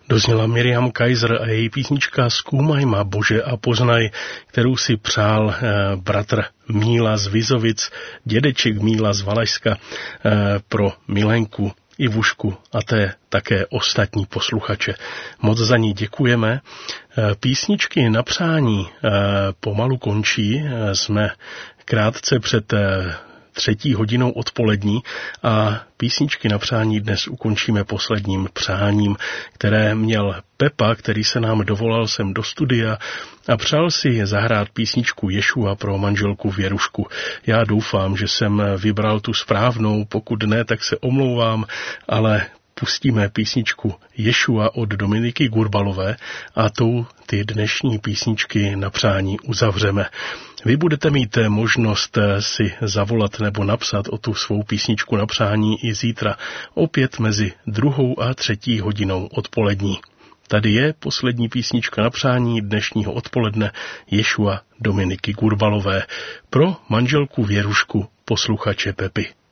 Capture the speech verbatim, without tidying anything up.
Dozněla Miriam Kaiser a její písnička Zkoumaj ma Bože a poznaj, kterou si přál eh, bratr Míla z Vizovic, dědeček Míla z Valašska eh, pro Milenku, Ivušku a té také ostatní posluchače. Moc za ní děkujeme. Eh, písničky na přání eh, pomalu končí. Eh, jsme krátce před eh, třetí hodinou odpolední a písničky na přání dnes ukončíme posledním přáním, které měl Pepa, který se nám dovolal sem do studia a přál si zahrát písničku Ješua pro manželku Věrušku. Já doufám, že jsem vybral tu správnou, pokud ne, tak se omlouvám, ale pustíme písničku Ješua od Dominiky Gurbalové a tou ty dnešní písničky na přání uzavřeme. Vy budete mít možnost si zavolat nebo napsat o tu svou písničku na přání i zítra opět mezi druhou a třetí hodinou odpolední. Tady je poslední písnička na přání dnešního odpoledne Ješua Dominiky Gurbalové pro manželku Věrušku, posluchače Pepy.